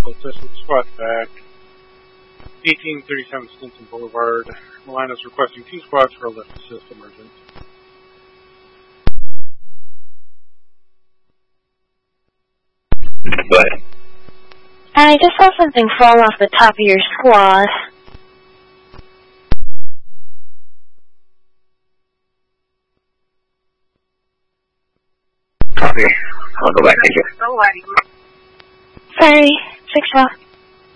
Assistant Squad back. 1837 Stinson Boulevard. Line is requesting 2 squads for a lift assist emergent. Go ahead. I just saw something fall off the top of your squad. Copy. I'll go back. Thank you. Sorry. 6 off.